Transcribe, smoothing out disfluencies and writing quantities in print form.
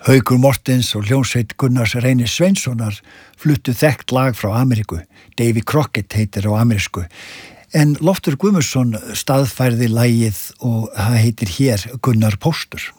Haukur Mortens og hljómsveit Gunnars Reynis Sveinssonar fluttu þekkt lag frá Ameríku. Davy Crockett heitir á amerísku. En Loftur Guðmundsson staðfærði lagið og það heitir hér Gunnar Póstur.